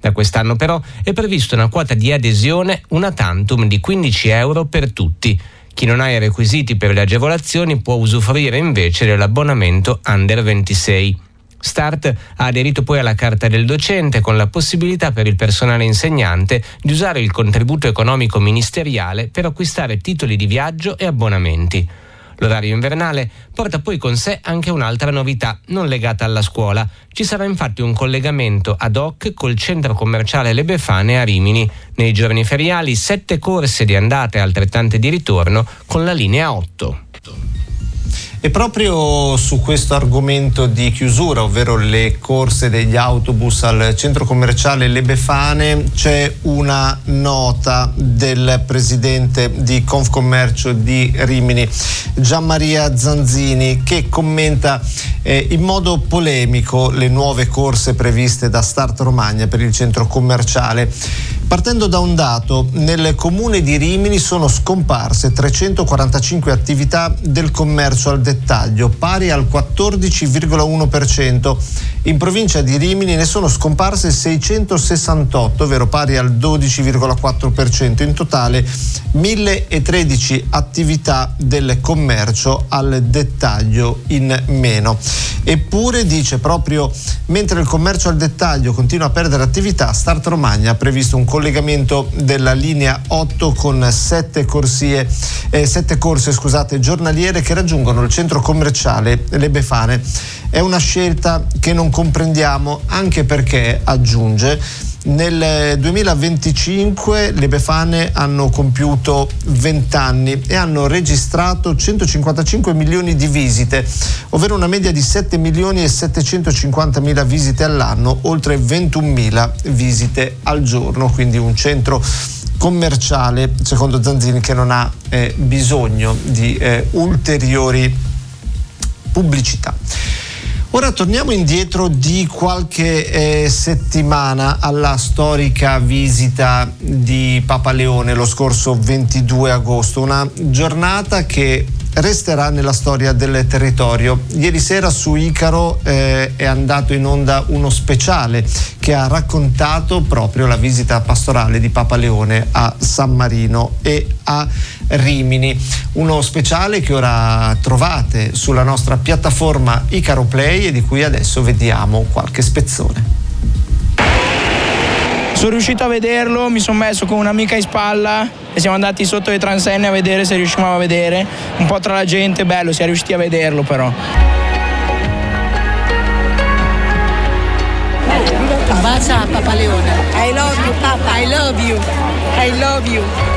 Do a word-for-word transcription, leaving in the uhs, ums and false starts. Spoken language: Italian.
Da quest'anno però è prevista una quota di adesione una tantum di quindici euro per tutti. Chi non ha i requisiti per le agevolazioni può usufruire invece dell'abbonamento Under ventisei. Start ha aderito poi alla carta del docente con la possibilità per il personale insegnante di usare il contributo economico ministeriale per acquistare titoli di viaggio e abbonamenti. L'orario invernale porta poi con sé anche un'altra novità non legata alla scuola. Ci sarà infatti un collegamento ad hoc col centro commerciale Le Befane a Rimini. Nei giorni feriali sette corse di andata e altrettante di ritorno con la linea otto. E proprio su questo argomento di chiusura, ovvero le corse degli autobus al centro commerciale Le Befane, c'è una nota del presidente di Confcommercio di Rimini, Gianmaria Zanzini, che commenta eh, in modo polemico le nuove corse previste da Start Romagna per il centro commerciale. Partendo da un dato, nel comune di Rimini sono scomparse trecentoquarantacinque attività del commercio al dettaglio, pari al quattordici virgola uno per cento. In provincia di Rimini ne sono scomparse seicentosessantotto, ovvero pari al dodici virgola quattro per cento. In totale milletredici attività del commercio al dettaglio in meno. Eppure, dice, proprio mentre il commercio al dettaglio continua a perdere attività, Start Romagna ha previsto un collegamento della linea otto con sette corsie, eh, sette corse scusate, giornaliere che raggiungono il centro commerciale Le Befane. È una scelta che non comprendiamo, anche perché, aggiunge, nel duemilaventicinque le Befane hanno compiuto venti anni e hanno registrato centocinquantacinque milioni di visite, ovvero una media di sette milioni e settecentocinquantamila visite all'anno, oltre ventunomila visite al giorno, quindi un centro commerciale, secondo Zanzini, che non ha eh, bisogno di eh, ulteriori pubblicità. Ora torniamo indietro di qualche eh, settimana alla storica visita di Papa Leone lo scorso ventidue agosto, una giornata che resterà nella storia del territorio. Ieri sera su Icaro eh, è andato in onda uno speciale che ha raccontato proprio la visita pastorale di Papa Leone a San Marino e a Rimini. Uno speciale che ora trovate sulla nostra piattaforma Icaro Play e di cui adesso vediamo qualche spezzone. Sono riuscito a vederlo, mi sono messo con un'amica in spalla e siamo andati sotto le transenne a vedere se riuscivamo a vedere. Un po' tra la gente, bello, siamo riusciti a vederlo però. Bacia Papa Leone. I love you, Papa. I love you. I love you.